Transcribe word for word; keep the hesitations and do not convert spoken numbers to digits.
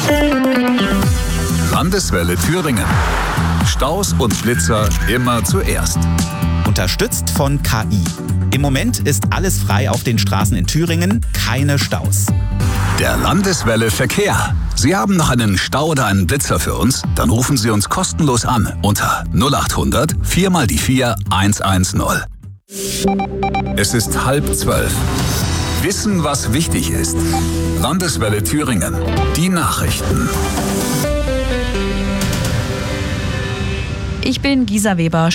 Landeswelle Thüringen. Staus und Blitzer immer zuerst. Unterstützt von K I. Im Moment ist alles frei auf den Straßen in Thüringen, keine Staus. Der Landeswelle Verkehr. Sie haben noch einen Stau oder einen Blitzer für uns? Dann rufen Sie uns kostenlos an unter null acht hundert vier mal die vier eins eins null. Es ist halb zwölf. Wissen, was wichtig ist. Landeswelle Thüringen. Die Nachrichten. Ich bin Gisa Weber.